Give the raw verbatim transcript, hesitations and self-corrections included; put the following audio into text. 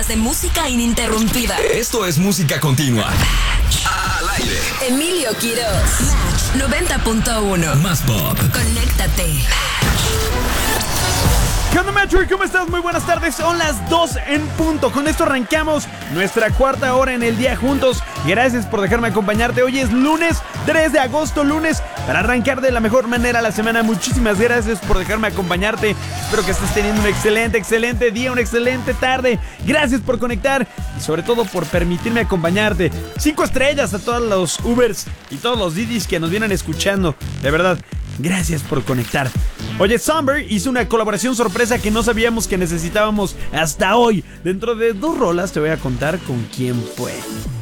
de música ininterrumpida. Esto es música continua. Al aire. Emilio Quiroz. Match noventa punto uno. Más pop. Conéctate. ¿Qué onda, Metro? ¿Cómo estás? Muy buenas tardes, son las dos en punto. Con esto arrancamos nuestra cuarta hora en el día juntos. Gracias por dejarme acompañarte. Hoy es lunes tres de agosto, lunes para arrancar de la mejor manera la semana. Muchísimas gracias por dejarme acompañarte. Espero que estés teniendo un excelente, excelente día, una excelente tarde. Gracias por conectar y sobre todo por permitirme acompañarte. Cinco estrellas a todos los Ubers y todos los Didis que nos vienen escuchando. De verdad, gracias por conectar. Oye, Somber hizo una colaboración sorpresa que no sabíamos que necesitábamos hasta hoy. Dentro de dos rolas te voy a contar con quién fue.